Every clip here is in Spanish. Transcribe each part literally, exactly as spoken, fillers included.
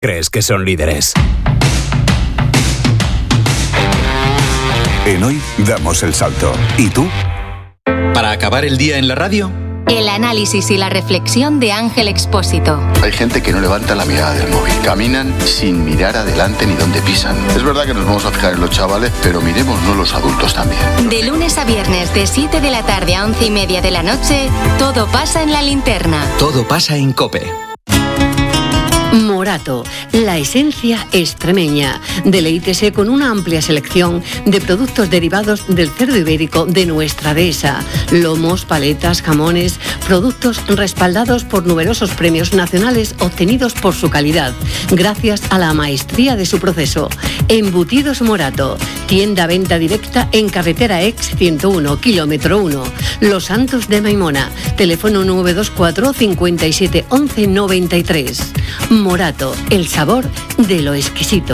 crees que son líderes. En Hoy damos el salto. ¿Y tú? Para acabar el día en la radio, el análisis y la reflexión de Ángel Expósito. Hay gente que no levanta la mirada del móvil. Caminan sin mirar adelante ni dónde pisan. Es verdad que nos vamos a fijar en los chavales, pero miremosnos los adultos también. De lunes a viernes, de siete de la tarde a once y media de la noche, todo pasa en La Linterna. todo pasa en COPE. Morato, la esencia extremeña. Deleítese con una amplia selección de productos derivados del cerdo ibérico de nuestra dehesa. Lomos, paletas, jamones, productos respaldados por numerosos premios nacionales obtenidos por su calidad, gracias a la maestría de su proceso. Embutidos Morato, tienda venta directa en carretera Ex ciento uno, kilómetro uno. Los Santos de Maimona, teléfono nueve dos cuatro, cincuenta y siete, once, noventa y tres. Morato, el sabor de lo exquisito.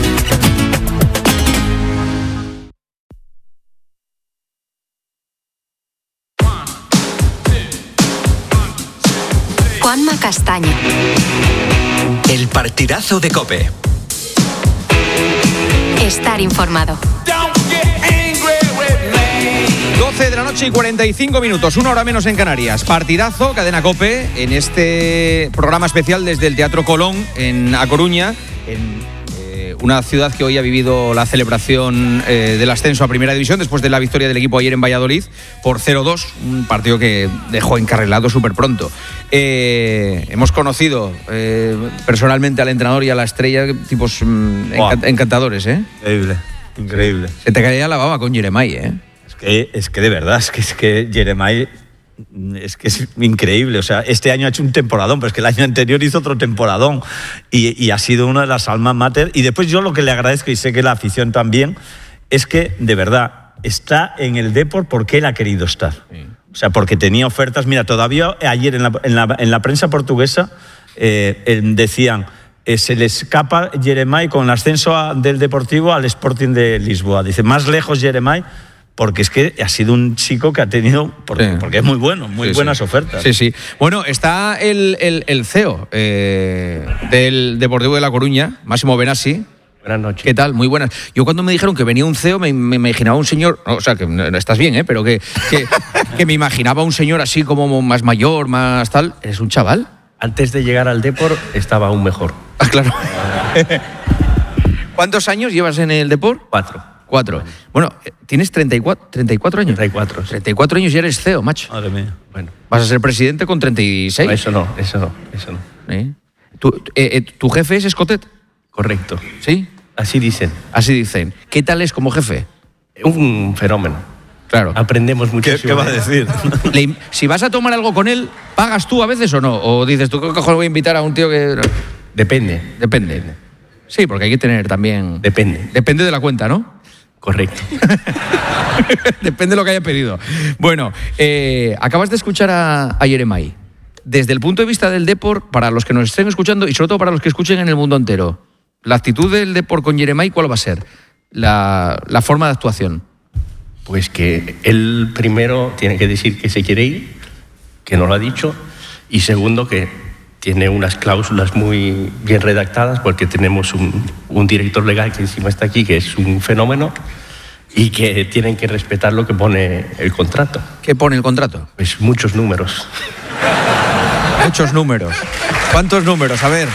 Juanma Castaño. El partidazo de COPE. Estar informado. doce de la noche y cuarenta y cinco minutos, una hora menos en Canarias. Partidazo, Cadena COPE, en este programa especial desde el Teatro Colón, en A Coruña, en eh, una ciudad que hoy ha vivido la celebración eh, del ascenso a Primera División después de la victoria del equipo ayer en Valladolid por cero dos, un partido que dejó encarrilado súper pronto. Eh, hemos conocido eh, personalmente al entrenador y a la estrella, tipos mm, wow. encant- encantadores, ¿eh? Increíble, increíble. Se te caía la baba con Jeremai, ¿eh? Eh, es que de verdad, es que, es que Jeremai es que es increíble. O sea, este año ha hecho un temporadón, pero es que el año anterior hizo otro temporadón y, y ha sido una de las almas mater. Y después yo lo que le agradezco, y sé que la afición también, es que de verdad está en el Depor porque él ha querido estar. Sí. O sea, porque tenía ofertas. Mira, todavía ayer en la, en la, en la prensa portuguesa eh, decían... Eh, se le escapa Jeremai con el ascenso a, del Deportivo al Sporting de Lisboa. Dice, más lejos Jeremai, porque es que ha sido un chico que ha tenido, porque, sí. porque es muy bueno, muy sí, buenas sí. ofertas. Sí, sí. Bueno, está el, el, el C E O eh, del Deportivo de La Coruña, Máximo Benassi. Buenas noches. ¿Qué tal? Muy buenas. Yo cuando me dijeron que venía un C E O me, me imaginaba un señor, o sea, que no, estás bien, ¿eh? Pero que, que, que me imaginaba un señor así como más mayor, más tal. ¿Eres un chaval? Antes de llegar al Depor estaba aún mejor. Ah, claro. ¿Cuántos años llevas en el Depor? Cuatro. Cuatro. Bueno, ¿tienes treinta y cuatro, treinta y cuatro años? treinta y cuatro. Sí. treinta y cuatro años y eres C E O, macho. Madre mía. Bueno. ¿Vas a ser presidente con treinta y seis? No, eso no, eso no, eso no. ¿Eh? ¿Tu, eh, eh, ¿Tu jefe es Escotet? Correcto. ¿Sí? Así dicen. Así dicen. ¿Qué tal es como jefe? Un fenómeno. Claro. Aprendemos muchísimo. ¿Qué, qué va a decir? Le, si vas a tomar algo con él, ¿pagas tú a veces o no? ¿O dices, tú qué cojones voy a invitar a un tío que...? Depende. Depende. Sí, porque hay que tener también... Depende. Depende de la cuenta, ¿no? Correcto. Depende de lo que haya pedido. Bueno, eh, acabas de escuchar a, a Jeremai. Desde el punto de vista del Depor, para los que nos estén escuchando y sobre todo para los que escuchen en el mundo entero, la actitud del Depor con Jeremai, ¿cuál va a ser? La, la forma de actuación. Pues que él primero tiene que decir que se quiere ir, que no lo ha dicho, y segundo que tiene unas cláusulas muy bien redactadas porque tenemos un, un director legal que encima está aquí, que es un fenómeno, y que tienen que respetar lo que pone el contrato. ¿Qué pone el contrato? Pues muchos números. Muchos números. ¿Cuántos números? A ver.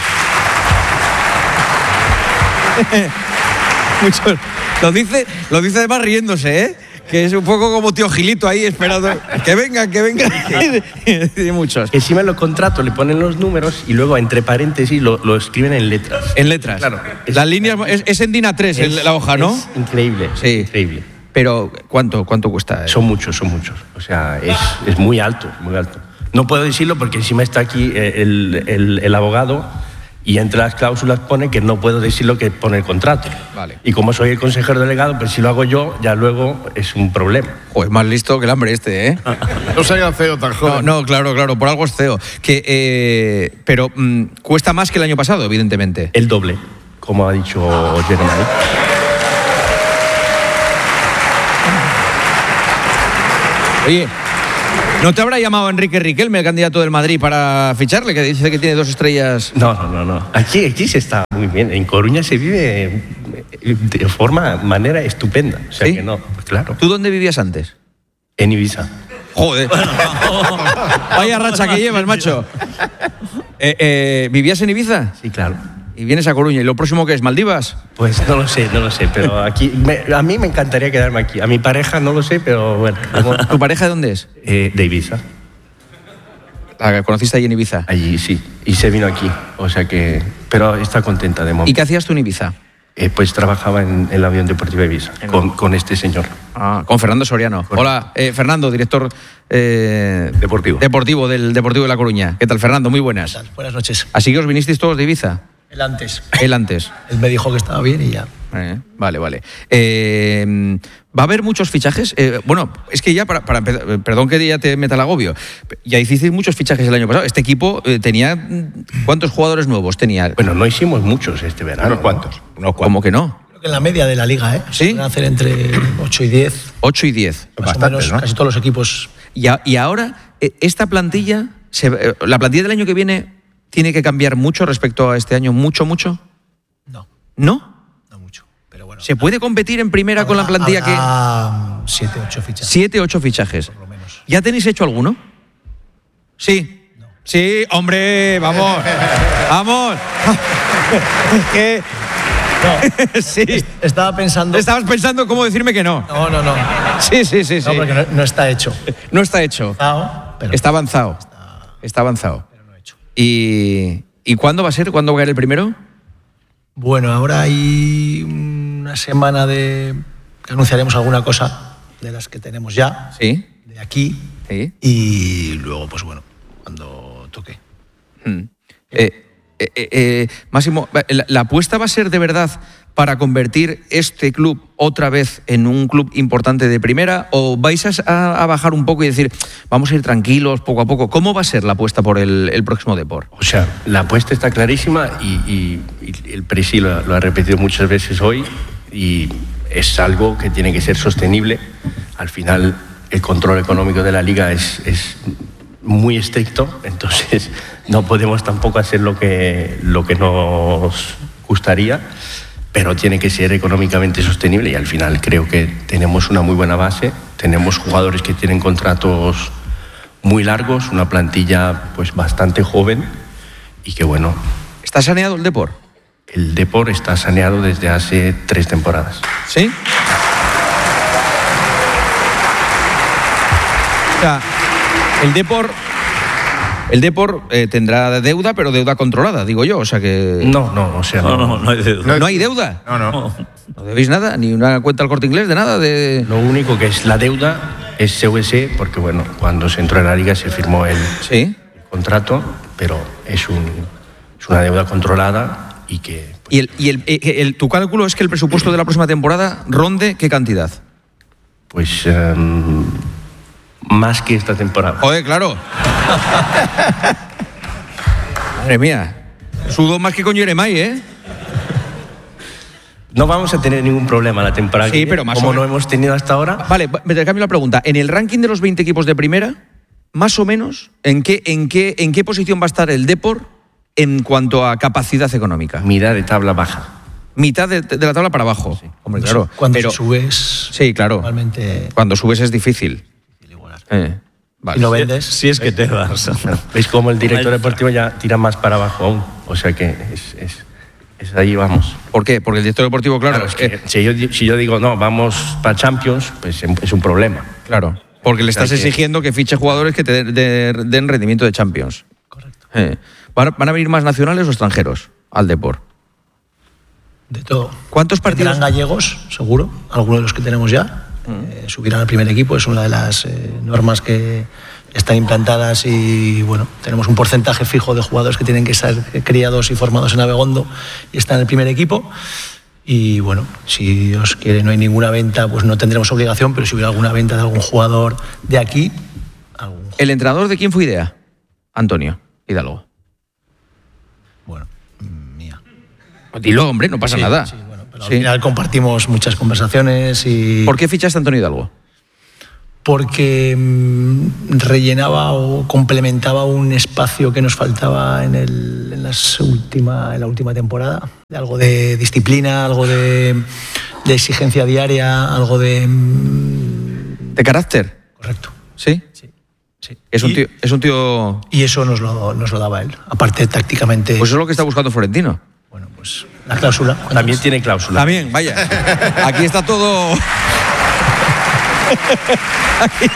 Muchos. Lo dice, lo dice además riéndose, ¿eh? Que es un poco como tío Gilito ahí esperando que venga, que venga. Y muchos. Encima en los contratos le ponen los números y luego entre paréntesis lo, lo escriben en letras. En letras. Claro. Las líneas es, es en DIN A tres es, la hoja, ¿no? Es increíble. Sí. Increíble. Pero ¿cuánto, cuánto cuesta? Son muchos, son muchos. O sea, es, es muy alto, muy alto. No puedo decirlo porque encima está aquí el, el, el abogado y entre las cláusulas pone que no puedo decir lo que pone el contrato. Vale. Y como soy el consejero delegado, pues si lo hago yo, ya luego es un problema. Joder, más listo que el hambre este, ¿eh? No se haga C E O tan joven. No, no, claro, claro, por algo es C E O. Que, eh, pero mm, cuesta más que el año pasado, evidentemente. El doble, como ha dicho Jeremai. Oye, ¿No te habrá llamado Enrique Riquelme, el candidato del Madrid, para ficharle, que dice que tiene dos estrellas? No, no, no, no. Aquí, aquí se está muy bien. En Coruña se vive de forma, manera estupenda. O sea ¿Sí? que no, pues claro. ¿Tú dónde vivías antes? En Ibiza. Joder. Vaya racha que llevas, macho. Eh, eh, ¿Vivías en Ibiza? Sí, claro. Y vienes a Coruña. ¿Y lo próximo qué es? ¿Maldivas? Pues no lo sé, no lo sé, pero aquí me, a mí me encantaría quedarme aquí. A mi pareja no lo sé, pero bueno. Como, ¿Tu pareja de dónde es? eh, de Ibiza. ¿La conociste ahí en Ibiza? Allí sí, y se vino aquí, o sea que, pero está contenta de momento. ¿Y qué hacías tú en Ibiza? Eh, pues trabajaba en, en el avión deportivo de Ibiza, con, con este señor. Ah, con Fernando Soriano. Correcto. Hola, eh, Fernando, director eh, Deportivo. deportivo del Deportivo de La Coruña. ¿Qué tal, Fernando? Muy buenas. Buenas noches. Así que os vinisteis todos de Ibiza. El antes. Él antes. Él me dijo que estaba bien y ya. Eh, vale, vale. Eh, ¿Va a haber muchos fichajes? Eh, bueno, es que ya para, para empezar, perdón que ya te meta el agobio, ya hicisteis muchos fichajes el año pasado. Este equipo eh, tenía, ¿cuántos jugadores nuevos tenía? Bueno, no hicimos muchos este verano. ¿Unos cuantos? Unos cuantos. ¿Cómo que no? Creo que en la media de la liga, ¿eh? ¿Sí? Van a hacer entre ocho y diez. ocho y diez. Más Bastante, o menos, ¿no? casi todos los equipos. Y, a- y ahora, eh, esta plantilla, se- eh, la plantilla del año que viene, ¿tiene que cambiar mucho respecto a este año? ¿Mucho, mucho? No, ¿No? no mucho. Pero bueno. ¿Se puede competir en primera con la plantilla que...? habrá siete, ocho fichas. Siete, ocho fichajes. Por lo menos. ¿Ya tenéis hecho alguno? Sí. Sí, hombre, vamos. Vamos. ¿Qué? No, Sí. estaba pensando. Estabas pensando cómo decirme que no. No, no, no. Sí, sí, sí, sí. No, porque no, no está hecho. No está hecho. Está, pero, Está avanzado. Está avanzado. pero no hecho. ¿Y, ¿Y cuándo va a ser? ¿Cuándo va a caer el primero? Bueno, ahora hay una semana de que anunciaremos alguna cosa de las que tenemos ya, Sí. de aquí, Sí. y luego, pues bueno, cuando toque. Mm. Eh, eh, eh, eh, Máximo, ¿la, la apuesta va a ser de verdad para convertir este club otra vez en un club importante de primera? ¿O vais a, a bajar un poco y decir, vamos a ir tranquilos, poco a poco? ¿Cómo va a ser la apuesta por el, el próximo Depor? O sea, la apuesta está clarísima y, y- y el Presi lo, lo ha repetido muchas veces hoy y es algo que tiene que ser sostenible. Al final, el control económico de la liga es, es muy estricto, entonces no podemos tampoco hacer lo que, lo que nos gustaría, pero tiene que ser económicamente sostenible y al final creo que tenemos una muy buena base, tenemos jugadores que tienen contratos muy largos, una plantilla pues bastante joven y que bueno, ¿Está saneado el Depor? el Depor está saneado desde hace tres temporadas. ¿Sí? O sea, el Depor, el Depor eh, tendrá deuda, pero deuda controlada, digo yo. O sea que... No, no, o sea, No, no, no hay deuda. ¿No hay deuda? No, no. ¿No debéis nada? ¿Ni una cuenta al Corte Inglés de nada? De... Lo único que es la deuda es C V C, porque bueno, cuando se entró en la liga se firmó el Sí. contrato, pero es, un, es una deuda controlada y que... ¿Y, el, y el, eh, el- tu cálculo es que el presupuesto de la próxima temporada ronde qué cantidad? Pues em, más que esta temporada. Joder, claro. Madre mía. Sudo más que con Jeremai, ¿eh? No vamos a tener ningún problema la temporada Sí, que viene, pero más como o no menos. hemos tenido hasta ahora. Vale, me te cambio la pregunta. En el ranking de los veinte equipos de primera, más o menos, ¿en qué, en qué, en qué posición va a estar el Depor en cuanto a capacidad económica? Mitad de tabla baja. Mitad de, de la tabla para abajo. Hombre, claro. Cuando pero, subes, sí, claro. normalmente Cuando subes es difícil. igualar. Eh, vale. Y lo vendes. Si es que te vas. Es como el director deportivo ya tira más para abajo aún. O sea que es, es, es ahí vamos. ¿Por qué? Porque el director deportivo, claro. Claro, es que eh, si, yo, si yo digo, no, vamos para Champions, pues es un problema. claro. Porque le estás O sea que- exigiendo que fiche jugadores que te den, de- den rendimiento de Champions. Correcto. Eh, ¿Van, ¿Van a venir más nacionales o extranjeros al Depor? De todo. ¿Cuántos partidos? Vendrán gallegos, seguro, algunos de los que tenemos ya. Mm. Eh, subirán al primer equipo, es una de las eh, normas que están implantadas y bueno, tenemos un porcentaje fijo de jugadores que tienen que ser criados y formados en Abegondo y están en el primer equipo. Y bueno, si Dios quiere, no hay ninguna venta, pues no tendremos obligación, pero si hubiera alguna venta de algún jugador de aquí, algún jugador, ¿El entrenador de quién fue idea? Antonio Hidalgo. bueno, mm, mía. Pues dilo, hombre, no pasa Sí, nada. sí, bueno, pero al Sí. final compartimos muchas conversaciones y... ¿Por qué fichaste a Antonio Hidalgo? porque mmm, rellenaba o complementaba un espacio que nos faltaba en, el, en, las última, en la última temporada. Algo de disciplina, algo de, de exigencia diaria, algo de... Mmm... ¿De carácter? Correcto. ¿Sí? Sí. sí. Es, un y, tío, es un tío... Y eso nos lo, nos lo daba él. Aparte, tácticamente... Pues eso es lo que está buscando Florentino. Bueno, pues la cláusula. También tiene cláusula. También, vaya. Aquí está todo... Aquí...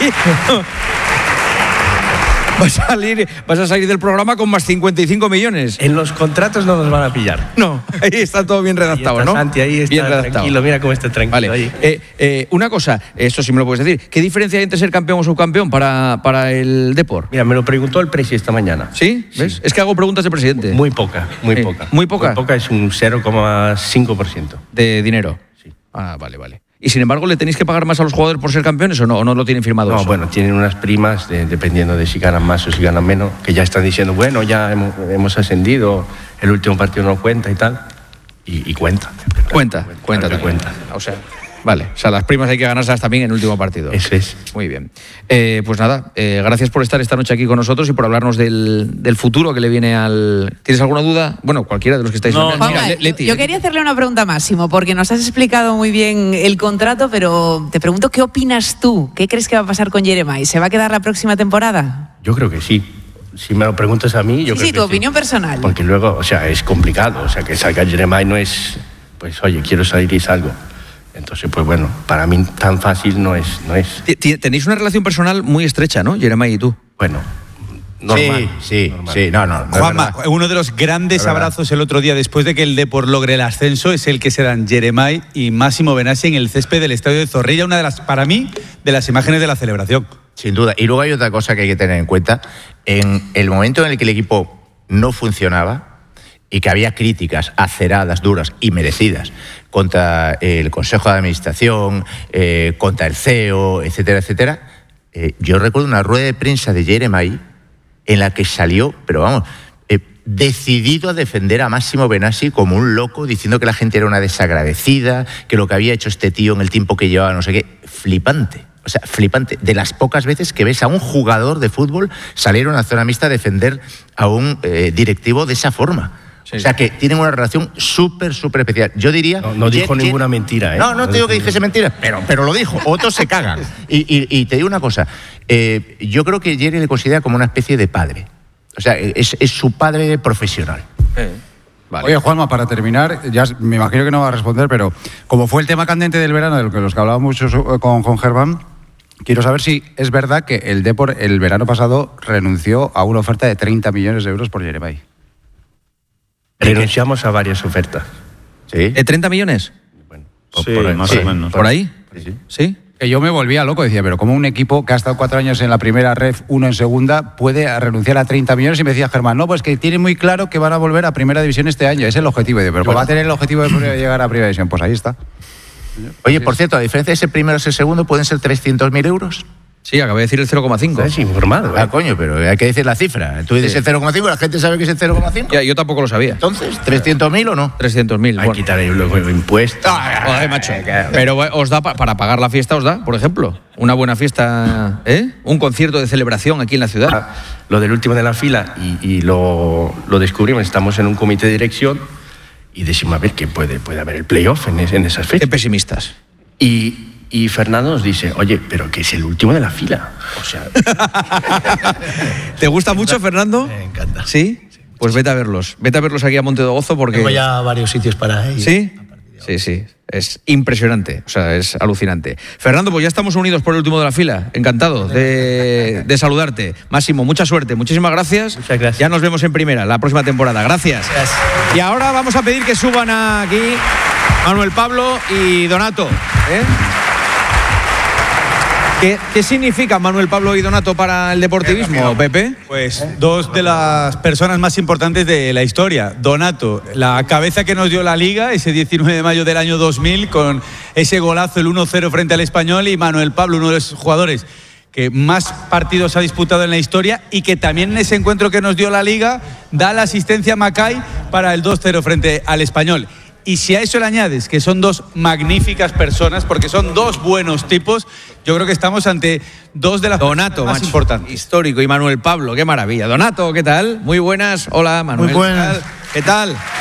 Vas a, salir, vas a salir del programa con más cincuenta y cinco millones. En los contratos no nos van a pillar. No, ahí está todo bien redactado, ahí está ¿no? Santi, ahí está bien redactado. Tranquilo, mira cómo está tranquilo vale. ahí. Eh, eh, una cosa, esto sí me lo puedes decir. ¿Qué diferencia hay entre ser campeón o subcampeón para, para el Depor? Mira, me lo preguntó el presi esta mañana. ¿Sí? ¿Ves? Sí. Es que hago preguntas de presidente. Muy poca, muy eh, poca. ¿Muy poca? Muy poca, es un cero coma cinco por ciento. ¿De dinero? Sí. Ah, vale, vale. ¿Y sin embargo le tenéis que pagar más a los jugadores por ser campeones o no? ¿O no lo tienen firmado No, eso? bueno, tienen unas primas, de, dependiendo de si ganan más o si ganan menos, que ya están diciendo, bueno, ya hemos, hemos ascendido, el último partido no cuenta y tal. Y, y cuenta. Cuenta, cuenta, cuenta. cuenta. O sea, vale. O sea, las primas hay que ganarlas también en el último partido. Eso es. Muy bien. Eh, pues nada, eh, gracias por estar esta noche aquí con nosotros y por hablarnos del, del futuro que le viene al... ¿Tienes alguna duda? Bueno, cualquiera de los que estáis... No, Mira, Juanma, Leti, yo Leti. quería hacerle una pregunta a Máximo, porque nos has explicado muy bien el contrato, pero te pregunto, ¿qué opinas tú? ¿Qué crees que va a pasar con Jeremai? ¿Se va a quedar la próxima temporada? Yo creo que sí. Si me lo preguntas a mí, yo sí, creo sí, que tu sí. opinión personal. Porque luego, o sea, es complicado. O sea, que salga Jeremai no es, pues, oye, quiero salir y salgo. Entonces, pues bueno, para mí tan fácil no es. No es. Tenéis una relación personal muy estrecha, ¿no? Jeremai y tú. Bueno, normal. Sí, sí, normal. sí, no, no. no Juanma, uno de los grandes abrazos el otro día después de que el Depor logre el ascenso es el que se dan Jeremai y Máximo Benassi en el césped del Estadio de Zorrilla, una de las, para mí, de las imágenes de la celebración. Sin duda. Y luego hay otra cosa que hay que tener en cuenta. En el momento en el que el equipo no funcionaba y que había críticas aceradas, duras y merecidas contra el Consejo de Administración, eh, contra el C E O, etcétera, etcétera, eh, yo recuerdo una rueda de prensa de Jeremai en la que salió, pero vamos, eh, decidido a defender a Máximo Benassi como un loco, diciendo que la gente era una desagradecida, que lo que había hecho este tío en el tiempo que llevaba, no sé qué, flipante. O sea, flipante. De las pocas veces que ves a un jugador de fútbol salir a una zona mixta a defender a un eh, directivo de esa forma. Sí. O sea, que tienen una relación súper, súper especial. Yo diría... No, no dijo que, ninguna mentira, ¿eh? No, no te digo que dijese mentira, pero, pero lo dijo. Otros se cagan. Y, y, y te digo una cosa. Eh, yo creo que Jerry le considera como una especie de padre. O sea, es, es su padre profesional. Eh. Vale. Oye, Juanma, para terminar, ya me imagino que no va a responder, pero como fue el tema candente del verano, de lo que los que hablábamos mucho con, con Germán, quiero saber si es verdad que el Depor el verano pasado renunció a una oferta de treinta millones de euros por Jeremai. Renunciamos a varias ofertas. ¿Sí? ¿De treinta millones? Bueno, por, sí, por ahí, más sí, o menos. ¿Por ahí? Sí. ¿Sí? Que yo me volvía loco, decía, pero como un equipo que ha estado cuatro años en la primera ref, uno en segunda, puede renunciar a treinta millones. Y me decía Germán, no, pues que tienen muy claro que van a volver a primera división este año, es el objetivo. Y digo, pero pues va a tener el objetivo de llegar a primera división, pues ahí está. Oye, por cierto, a diferencia de ese primero y ese segundo, ¿pueden ser trescientos mil euros? Sí, acabé de decir el cero coma cinco. Es informado. Ah, coño, pero hay que decir la cifra. Tú dices sí. el cero coma cinco, la gente sabe que es el cero coma cinco. Ya, yo tampoco lo sabía. Entonces, ¿trescientos mil o no? trescientos mil. Hay que quitar luego el impuesto. Ah, joder, macho. Pero os da, para pagar la fiesta os da, por ejemplo, una buena fiesta, ¿eh? Un concierto de celebración aquí en la ciudad. Ah, lo del último de la fila, y, y lo, lo descubrimos, estamos en un comité de dirección y decimos, a ver, que puede, puede haber el playoff en, en esas fechas. Qué pesimistas. Y... Y Fernando nos dice, oye, pero que es el último de la fila. O sea... ¿Te gusta mucho, Fernando? Me encanta. ¿Sí? Pues vete a verlos. Vete a verlos aquí a Monte de Gozo porque... Tengo ya varios sitios para ir. ¿Sí? Sí, sí. Es impresionante. O sea, es alucinante. Fernando, pues ya estamos unidos por el último de la fila. Encantado de, de saludarte. Máximo, mucha suerte. Muchísimas gracias. Muchas gracias. Ya nos vemos en primera, la próxima temporada. Gracias. Gracias. Y ahora vamos a pedir que suban aquí Manuel Pablo y Donato. ¿eh? ¿Qué, ¿Qué significa Manuel Pablo y Donato para el deportivismo, Pepe? Pues dos de las personas más importantes de la historia. Donato, la cabeza que nos dio la Liga ese diecinueve de mayo del año dos mil con ese golazo, el uno cero frente al Español, y Manuel Pablo, uno de los jugadores que más partidos ha disputado en la historia y que también en ese encuentro que nos dio la Liga da la asistencia a Macay para el dos cero frente al Español. Y si a eso le añades que son dos magníficas personas, porque son dos buenos tipos, yo creo que estamos ante dos de las Donato, más macho, importantes. Histórico, y Manuel Pablo, qué maravilla. Donato, ¿qué tal? Muy buenas. Hola, Manuel. Muy buenas. ¿Qué tal? ¿Qué tal?